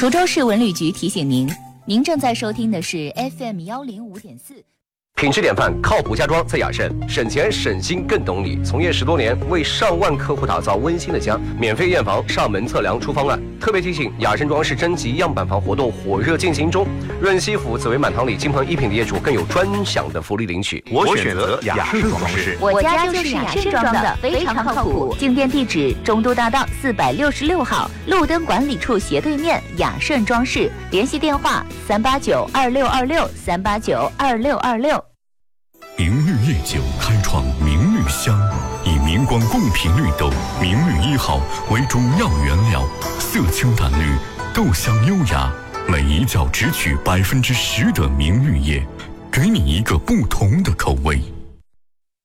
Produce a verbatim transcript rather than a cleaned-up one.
滁州市文旅局提醒您，您正在收听的是 F M 幺零五点四。 品质典范，靠谱家装在雅盛，省钱省心更懂你。从业十多年，为上万客户打造温馨的家，免费验房、上门测量、出方案。特别提醒，雅盛装饰征集样板房活动火热进行中，润西府、紫薇满堂里金鹏一品的业主更有专享的福利领取。 我选择雅盛装饰， 我家就是雅盛装的，非常靠谱。进店地址：中都大道四百六十六号，路灯管理处斜对面，雅盛装饰。联系电话：三八九二六二六三八九二六二六。 明绿夜酒开创明绿香，以明光贡品绿豆明绿一号为主要原料，色清淡绿，豆香优雅，每一角只取百分之十的明绿叶，给你一个不同的口味。